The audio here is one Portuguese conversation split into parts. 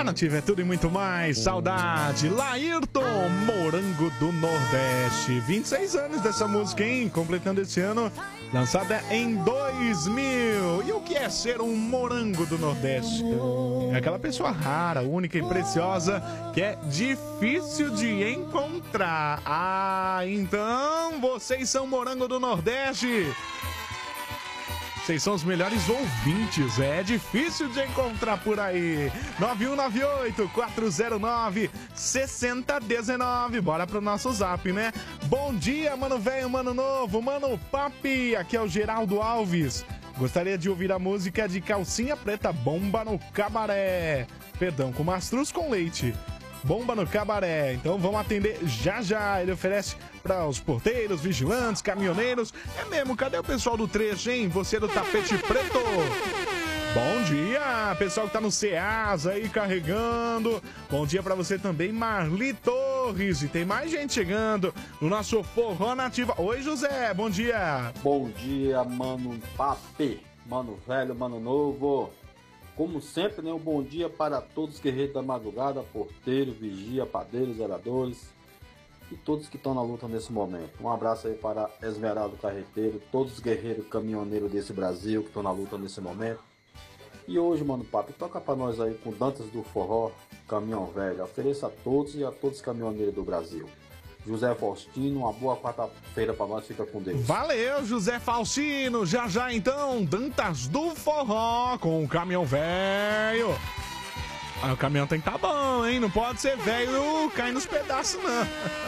Nativa é tudo e muito mais. Saudade, Laírton, Morango do Nordeste. 26 anos dessa música, hein? Completando esse ano, lançada em 2000. E o que é ser um morango do Nordeste? É aquela pessoa rara, única e preciosa que é difícil de encontrar. Ah, então vocês são morango do Nordeste. Vocês são os melhores ouvintes, é difícil de encontrar por aí. 9198-409-6019. Bora pro nosso zap, né? Bom dia, mano velho, mano novo, mano papi. Aqui é o Geraldo Alves. Gostaria de ouvir a música de Calcinha Preta, Bomba no Cabaré. Perdão, com mastruz com leite. Bomba no Cabaré. Então vamos atender já já. Ele oferece para os porteiros, vigilantes, caminhoneiros. É mesmo, cadê o pessoal do trecho, hein? Você do tapete preto. Bom dia, pessoal que tá no Ceasa aí carregando. Bom dia para você também, Marli Torres. E tem mais gente chegando no nosso Forró Nativa. Oi, José, bom dia. Bom dia, mano papi, mano velho, mano novo. Como sempre, né, um bom dia para todos os guerreiros da madrugada, porteiros, vigia, padeiros, zeladores e todos que estão na luta nesse momento. Um abraço aí para Esmeraldo Carreteiro, todos os guerreiros caminhoneiros desse Brasil que estão na luta nesse momento. E hoje, mano papi, toca para nós aí com Dantas do Forró, Caminhão Velho. Ofereça a todos e a todos os caminhoneiros do Brasil. José Faustino, uma boa quarta-feira pra nós, fica com Deus. Valeu, José Faustino. Já já então, Dantas do Forró com o Caminhão Velho. Ah, o caminhão tem que tá bom, hein? Não pode ser velho cair nos pedaços, não.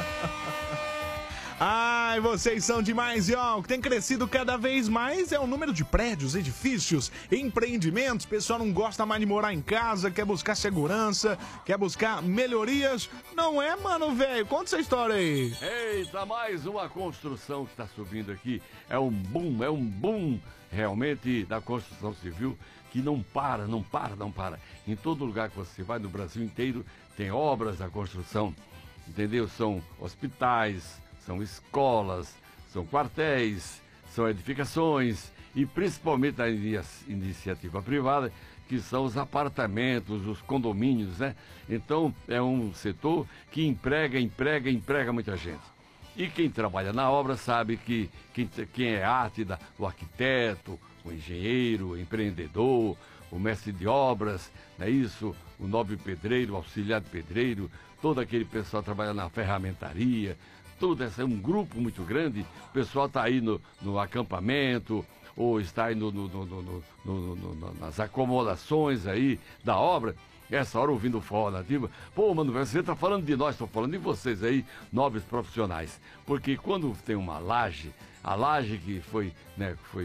Ai, vocês são demais, e ó, o que tem crescido cada vez mais é o número de prédios, edifícios, empreendimentos. O pessoal não gosta mais de morar em casa, quer buscar segurança, quer buscar melhorias. Não é, mano, velho? Conta essa história aí. Eita, mais uma construção que está subindo aqui. É um boom realmente da construção civil que não para. Em todo lugar que você vai no Brasil inteiro tem obras da construção, entendeu? São hospitais, são escolas, são quartéis, são edificações e principalmente a iniciativa privada, que são os apartamentos, os condomínios, né? Então é um setor que emprega muita gente. E quem trabalha na obra sabe que quem é arte, o arquiteto, o engenheiro, o empreendedor, o mestre de obras, não é isso? O nobre pedreiro, o auxiliar de pedreiro, todo aquele pessoal que trabalha na ferramentaria. Tudo esse é um grupo muito grande. O pessoal está aí no acampamento, ou está aí nas acomodações aí da obra. Essa hora ouvindo o Forró Nativa. Pô, mano, você está falando de nós, estou falando de vocês aí, nobres profissionais. Porque quando tem uma laje, a laje que foi